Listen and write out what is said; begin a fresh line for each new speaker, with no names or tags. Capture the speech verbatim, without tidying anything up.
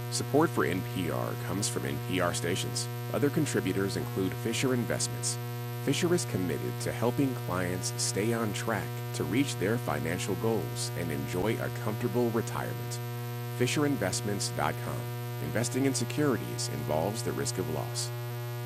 Support for N P R comes from N P R stations. Other contributors include Fisher Investments. Fisher is committed to helping clients stay on track to reach their financial goals and enjoy a comfortable retirement. Fisher Investments dot com. Investing in securities involves the risk of loss.